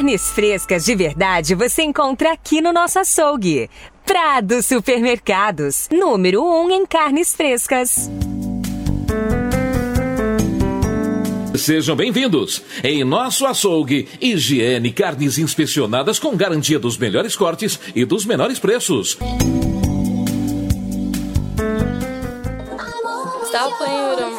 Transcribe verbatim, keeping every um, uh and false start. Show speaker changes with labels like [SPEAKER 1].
[SPEAKER 1] Carnes frescas de verdade você encontra aqui no nosso açougue. Prado Supermercados, número um em carnes frescas.
[SPEAKER 2] Sejam bem-vindos. Em nosso açougue, higiene, carnes inspecionadas com garantia dos melhores cortes e dos menores preços.